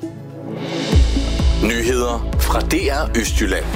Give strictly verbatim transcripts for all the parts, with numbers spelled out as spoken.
Nyheder fra D R Østjylland.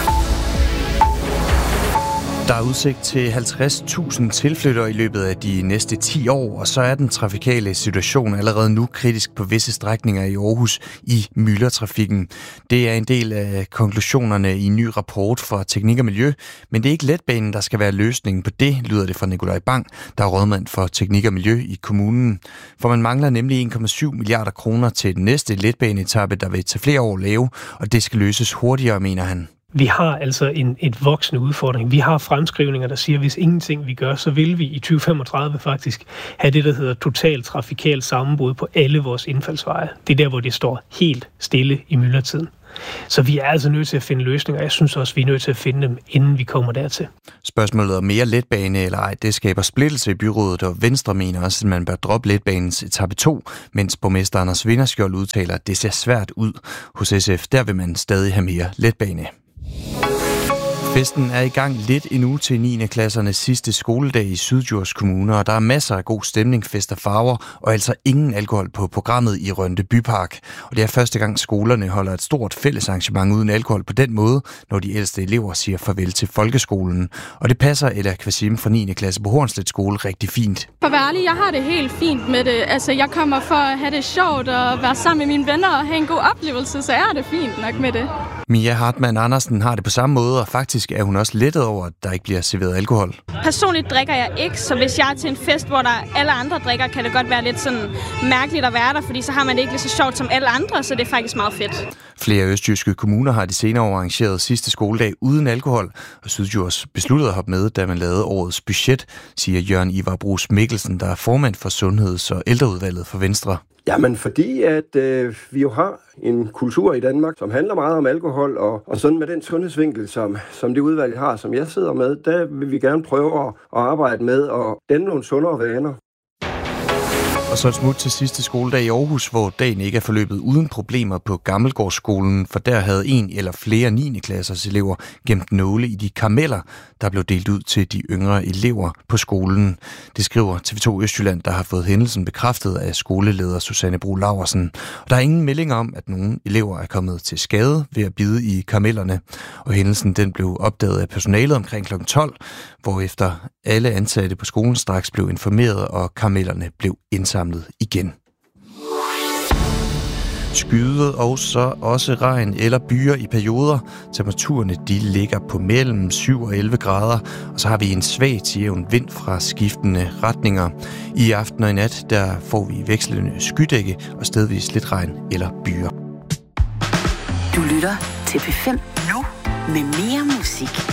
Der er udsigt til halvtreds tusind tilflyttere i løbet af de næste ti år, og så er den trafikale situation allerede nu kritisk på visse strækninger i Aarhus i myldretrafikken. Det er en del af konklusionerne i en ny rapport fra Teknik og Miljø, men det er ikke letbanen, der skal være løsningen på det, lyder det fra Nikolaj Bang, der er rådmand for Teknik og Miljø i kommunen. For man mangler nemlig en komma syv milliarder kroner til den næste letbaneetape, der vil tage flere år lave, og det skal løses hurtigere, mener han. Vi har altså en et voksende udfordring. Vi har fremskrivninger, der siger, at hvis ingenting vi gør, så vil vi i tyve femogtredive faktisk have det, der hedder total trafikal sammenbrud på alle vores indfaldsveje. Det er der, hvor det står helt stille i myldretiden. Så vi er altså nødt til at finde løsninger, og jeg synes også, vi er nødt til at finde dem, inden vi kommer dertil. Spørgsmålet om mere letbane eller ej, det skaber splittelse i byrådet, og Venstre mener også, at man bør droppe letbanens etape to, mens borgmester Anders Vinderskjold udtaler, at det ser svært ud. Hos S F, der vil man stadig have mere letbane. Festen er i gang lidt endnu til niende klassernes sidste skoledag i Syddjurs Kommune, og der er masser af god stemning, fest og farver, og altså ingen alkohol på programmet i Rønde Bypark. Og det er første gang skolerne holder et stort fællesarrangement uden alkohol på den måde, når de ældste elever siger farvel til folkeskolen. Og det passer Ella Kvasim fra niende klasse på Hornslet Skole rigtig fint. For at være ærlig, jeg har det helt fint med det. Altså, jeg kommer for at have det sjovt og være sammen med mine venner og have en god oplevelse, så jeg har det fint nok med det. Mia Hartmann Andersen har det på samme måde, og faktisk er hun også lettet over, at der ikke bliver serveret alkohol. Personligt drikker jeg ikke, så hvis jeg er til en fest, hvor der alle andre drikker, kan det godt være lidt sådan mærkeligt at være der, fordi så har man det ikke lige så sjovt som alle andre, så det er faktisk meget fedt. Flere østjyske kommuner har de senere år arrangeret sidste skoledag uden alkohol, og Syddjurs besluttede at hoppe med, da man lavede årets budget, siger Jørgen Ivar Bruus Mikkelsen, der er formand for Sundheds- og Ældreudvalget for Venstre. Jamen fordi, at øh, vi jo har en kultur i Danmark, som handler meget om alkohol, og, og sådan med den sundhedsvinkel, som, som det udvalg har, som jeg sidder med, der vil vi gerne prøve at, at arbejde med og danne nogle sundere vaner. Og så et smut til sidste skoledag i Aarhus, hvor dagen ikke er forløbet uden problemer på Gammelgårdsskolen, for der havde en eller flere niende klassers elever gemt nåle i de karameller, der blev delt ud til de yngre elever på skolen. Det skriver T V to Østjylland, der har fået hændelsen bekræftet af skoleleder Susanne Bro Laursen. Og der er ingen melding om, at nogen elever er kommet til skade ved at bide i karamellerne. Og hændelsen den blev opdaget af personalet omkring klokken tolv, hvorefter alle ansatte på skolen straks blev informeret, og karamellerne blev indsamlet igen. Skyet og så også regn eller byer i perioder. Temperaturerne de ligger på mellem syv og elleve grader, og så har vi en svag til jævn vind fra skiftende retninger. I aften og i nat der får vi vekslende skydække og stedvis lidt regn eller byer. Du lytter til P fem nu med mere musik.